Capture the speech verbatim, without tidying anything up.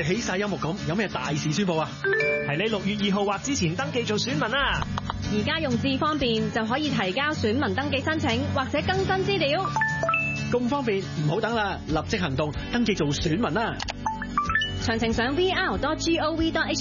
似起晒音樂咁，有咩大事宣佈啊？ 係你六月二號或之前登記做選民啊！ 而家用智方便就可以提交選民登記申請或者更新資料。 咁方便，唔好等啦，立即行動登記做選民啦！ 詳情上 v r dot gov dot h